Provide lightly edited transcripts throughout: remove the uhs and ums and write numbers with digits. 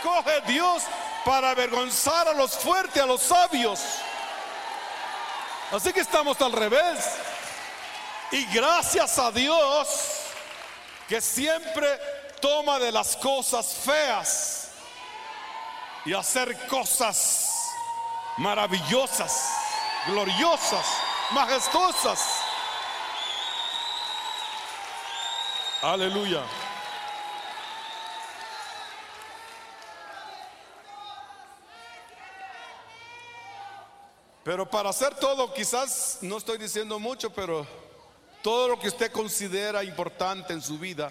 escoge Dios para avergonzar a los fuertes, a los sabios. Así que estamos al revés. Y gracias a Dios que siempre toma de las cosas feas y hacer cosas maravillosas, gloriosas, majestuosas. Aleluya. Pero para hacer todo, quizás no estoy diciendo mucho, pero todo lo que usted considera importante en su vida,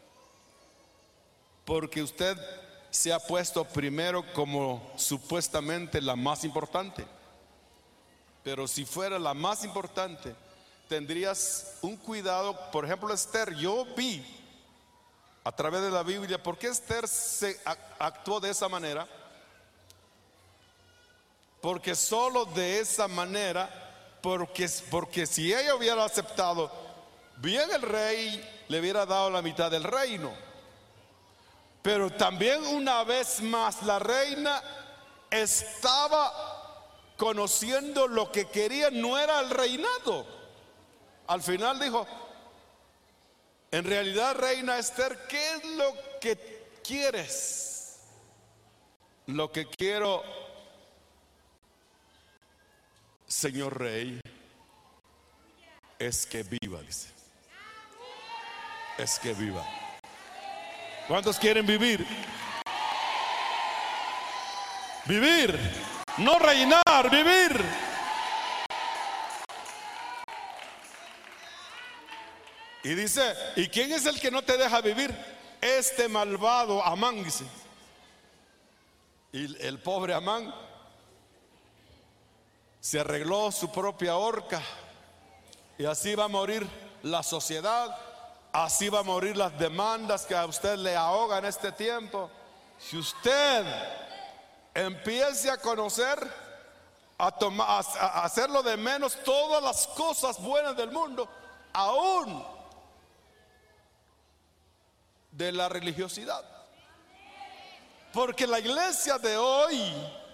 porque usted se ha puesto primero como supuestamente la más importante. Pero si fuera la más importante, tendrías un cuidado. Por ejemplo, Esther, yo vi a través de la Biblia por qué Esther actuó de esa manera. Porque solo de esa manera, porque si ella hubiera aceptado, bien el rey le hubiera dado la mitad del reino. Pero también una vez más la reina estaba conociendo lo que quería, no era el reinado. Al final dijo: en realidad, reina Esther, ¿qué es lo que quieres? Lo que quiero, señor rey, es que viva, dice. Es que viva. ¿Cuántos quieren vivir? Vivir, no reinar, vivir. Y dice: ¿y quién es el que no te deja vivir? Este malvado Amán, dice. Y el pobre Amán se arregló su propia horca. Y así va a morir la sociedad. Así va a morir las demandas que a usted le ahogan en este tiempo. Si usted empiece a conocer, a hacerlo de menos todas las cosas buenas del mundo, aún de la religiosidad. Porque la iglesia de hoy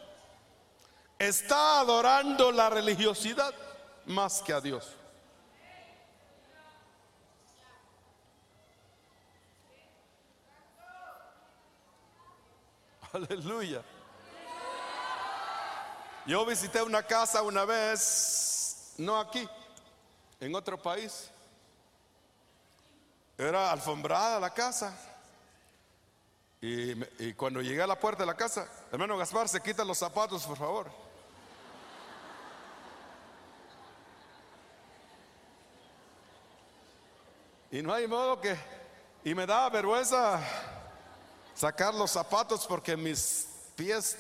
está adorando la religiosidad más que a Dios. Aleluya. Yo visité una casa una vez, no aquí, en otro país. Era alfombrada la casa. Y cuando llegué a la puerta de la casa: hermano Gaspar, se quitan los zapatos, por favor. Y no hay modo que... Y me daba vergüenza sacar los zapatos porque mis pies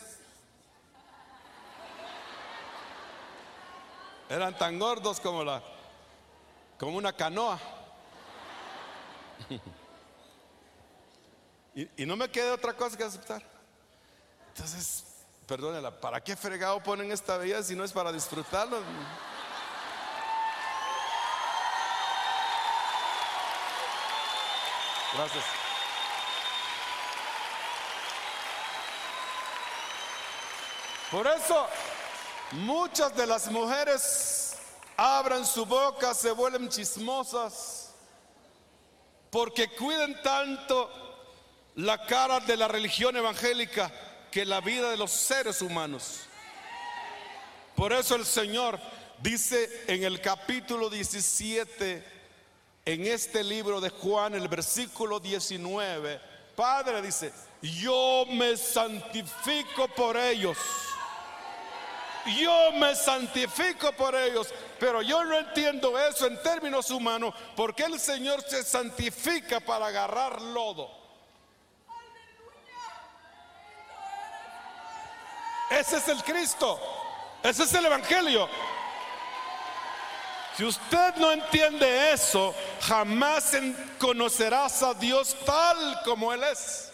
eran tan gordos como una canoa. Y no me queda otra cosa que aceptar. Entonces, perdónela, ¿para qué fregado ponen esta vida si no es para disfrutarlo? Gracias. Por eso muchas de las mujeres abren su boca, se vuelven chismosas, porque cuidan tanto la cara de la religión evangélica que la vida de los seres humanos. Por eso el Señor dice en el capítulo 17, en este libro de Juan, el versículo 19, Padre, dice: yo me santifico por ellos. Yo me santifico por ellos. Pero yo no entiendo eso en términos humanos. ¿Por qué el Señor se santifica para agarrar lodo? Ese es el Cristo. Ese es el Evangelio. Si usted no entiende eso, jamás conocerás a Dios tal como Él es.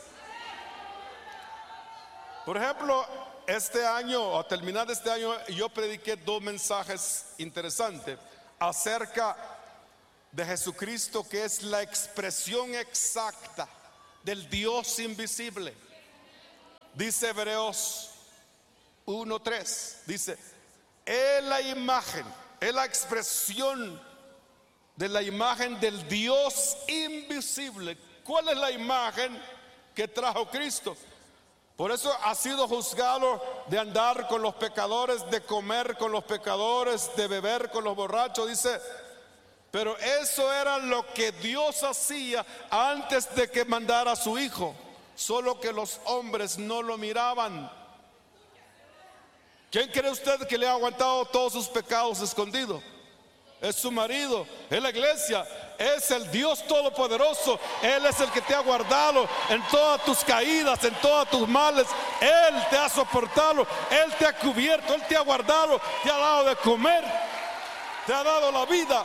Por ejemplo, este año, a terminar este año, yo prediqué 2 mensajes interesantes acerca de Jesucristo, que es la expresión exacta del Dios invisible. Dice Hebreos 1:3, dice, es la imagen, es la expresión de la imagen del Dios invisible. ¿Cuál es la imagen que trajo Cristo? Por eso ha sido juzgado de andar con los pecadores, de comer con los pecadores, de beber con los borrachos. Dice, pero eso era lo que Dios hacía antes de que mandara a su Hijo, solo que los hombres no lo miraban. ¿Quién cree usted que le ha aguantado todos sus pecados escondidos? Es su marido, es la iglesia, es el Dios Todopoderoso. Él es el que te ha guardado en todas tus caídas, en todos tus males. Él te ha soportado, Él te ha cubierto, Él te ha guardado, te ha dado de comer, te ha dado la vida.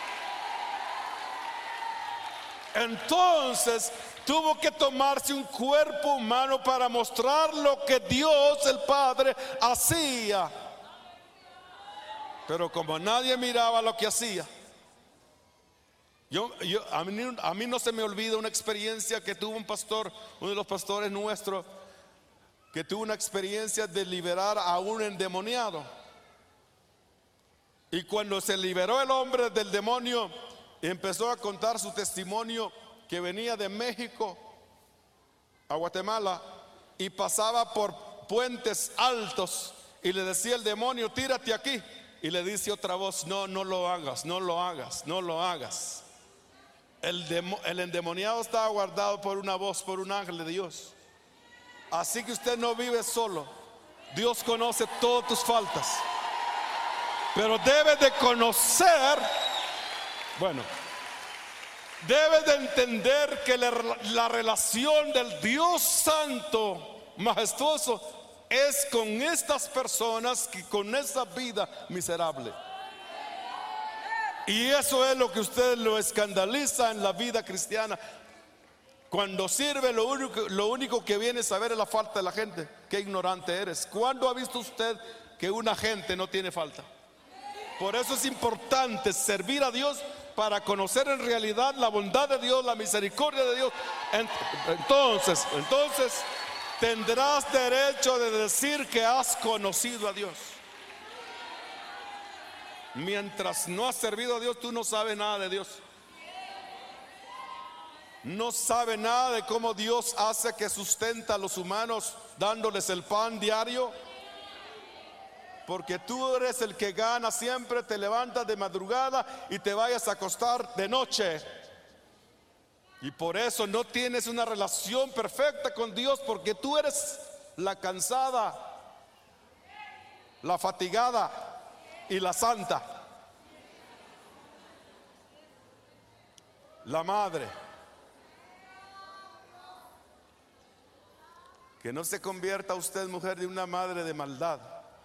Entonces tuvo que tomarse un cuerpo humano para mostrar lo que Dios el Padre hacía. Pero como nadie miraba lo que hacía, a mí no se me olvida una experiencia que tuvo un pastor, uno de los pastores nuestros, que tuvo una experiencia de liberar a un endemoniado. Y cuando se liberó el hombre del demonio, empezó a contar su testimonio, que venía de México a Guatemala y pasaba por puentes altos y le decía el demonio, tírate aquí. Y le dice otra voz, no, no lo hagas, no lo hagas, no lo hagas. El endemoniado estaba guardado por una voz, por un ángel de Dios. Así que usted no vive solo. Dios conoce todas tus faltas, pero debe de conocer, debe de entender que la relación del Dios Santo, majestuoso, es con estas personas, que con esa vida miserable. Y eso es lo que usted lo escandaliza en la vida cristiana. Cuando sirve, lo único que viene a saber es la falta de la gente. Qué ignorante eres. ¿Cuándo ha visto usted que una gente no tiene falta? Por eso es importante servir a Dios, para conocer en realidad la bondad de Dios, la misericordia de Dios. Entonces tendrás derecho de decir que has conocido a Dios. Mientras no has servido a Dios, tú no sabes nada de Dios. No sabes nada de cómo Dios hace que sustenta a los humanos dándoles el pan diario. Porque tú eres el que gana siempre, te levantas de madrugada y te vayas a acostar de noche. Y por eso no tienes una relación perfecta con Dios, porque tú eres la cansada, la fatigada y la santa, la madre. Que no se convierta usted, mujer, de una madre de maldad.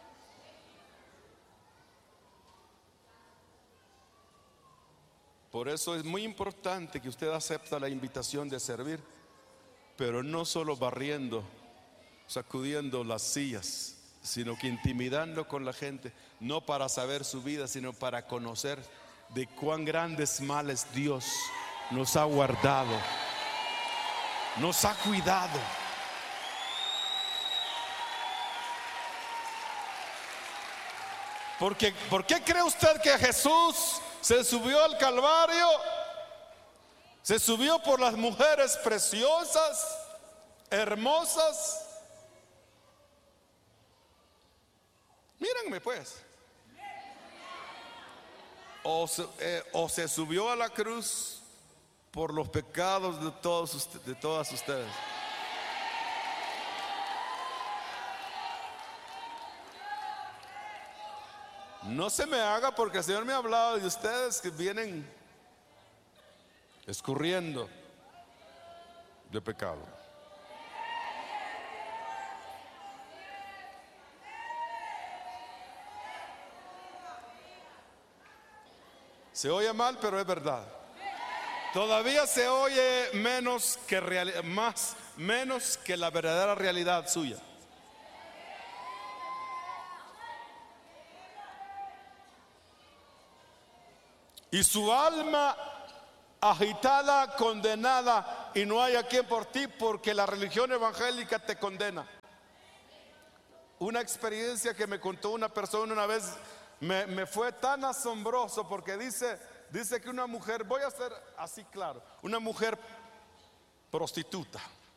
Por eso es muy importante que usted acepte la invitación de servir, pero no solo barriendo, sacudiendo las sillas, sino que intimidando con la gente, no para saber su vida, sino para conocer de cuán grandes males Dios nos ha guardado, nos ha cuidado. ¿Por qué cree usted que Jesús se subió al Calvario? Se subió por las mujeres preciosas, hermosas. Mírenme pues. O se subió a la cruz por los pecados de todas ustedes. No se me haga, porque el Señor me ha hablado de ustedes que vienen escurriendo de pecado. Se oye mal, pero es verdad. Todavía se oye menos que la verdadera realidad suya. Y su alma agitada, condenada, y no hay a quien por ti, porque la religión evangélica te condena. una experiencia que me contó una persona una vez, me fue tan asombroso, porque dice que una mujer, voy a ser así claro, una mujer prostituta,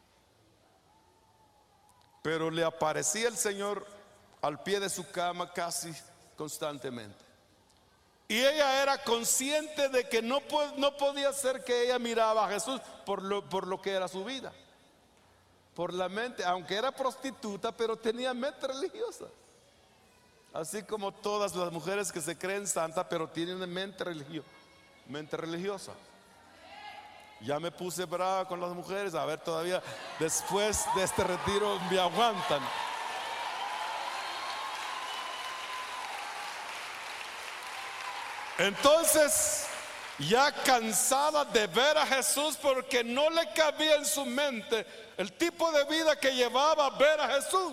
pero le aparecía el Señor al pie de su cama casi constantemente. Y ella era consciente de que no podía ser que ella miraba a Jesús por lo que era su vida, por la mente, aunque era prostituta, pero tenía mente religiosa. Así como todas las mujeres que se creen santas, pero tienen mente religiosa. Ya me puse brava con las mujeres, a ver, todavía después de este retiro me aguantan. Entonces, ya cansada de ver a Jesús, porque no le cabía en su mente el tipo de vida que llevaba a ver a Jesús,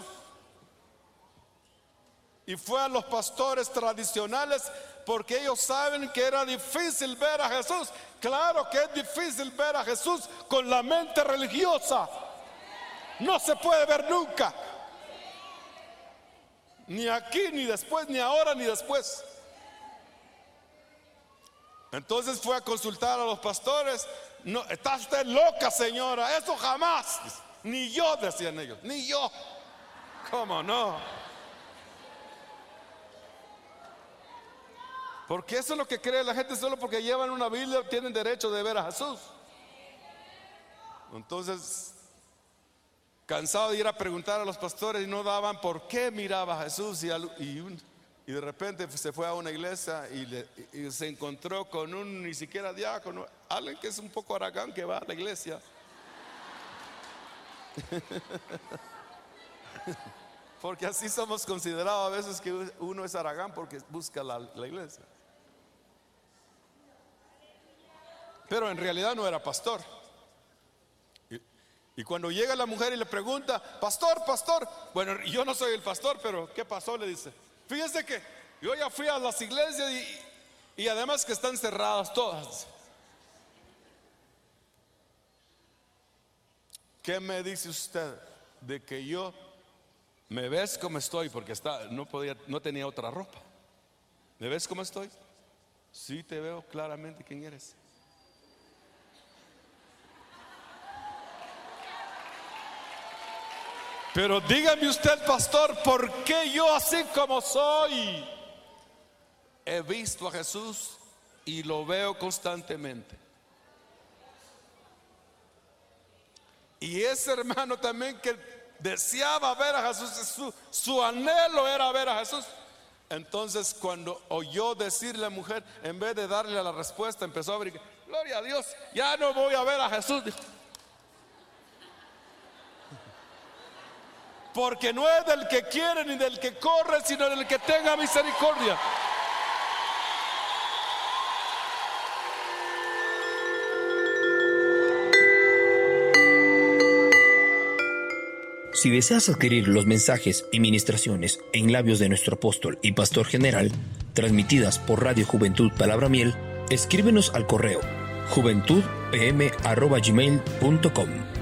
y fue a los pastores tradicionales, porque ellos saben que era difícil ver a Jesús. Claro que es difícil ver a Jesús con la mente religiosa. No se puede ver nunca, ni aquí, ni después, ni ahora, ni después. Entonces fue a consultar a los pastores. No, está usted loca, señora, eso jamás. Ni yo, decían ellos, ni yo. ¿Cómo no? Porque eso es lo que cree la gente, solo porque llevan una Biblia tienen derecho de ver a Jesús. Entonces, cansado de ir a preguntar a los pastores, y no daban por qué miraba a Jesús, y de repente se fue a una iglesia y se encontró con un, ni siquiera diácono, alguien que es un poco aragán, que va a la iglesia. Porque así somos considerados a veces, que uno es aragán porque busca la iglesia. Pero en realidad no era pastor. Y cuando llega la mujer y le pregunta: pastor, bueno, yo no soy el pastor, pero ¿qué pasó? Le dice: fíjese que yo ya fui a las iglesias y además que están cerradas todas. ¿Qué me dice usted de que yo me ves como estoy? Porque no tenía otra ropa. ¿Me ves como estoy? Sí, te veo claramente quién eres. Pero dígame usted, pastor, ¿por qué yo así como soy? He visto a Jesús y lo veo constantemente. Y ese hermano también, que deseaba ver a Jesús, su anhelo era ver a Jesús. Entonces, cuando oyó decir la mujer, en vez de darle la respuesta, empezó a brincar: gloria a Dios, ya no voy a ver a Jesús. Dijo. Porque no es del que quiere ni del que corre, sino del que tenga misericordia. Si deseas adquirir los mensajes y ministraciones en labios de nuestro apóstol y pastor general, transmitidas por Radio Juventud Palabra Miel, escríbenos al correo juventudpm@gmail.com.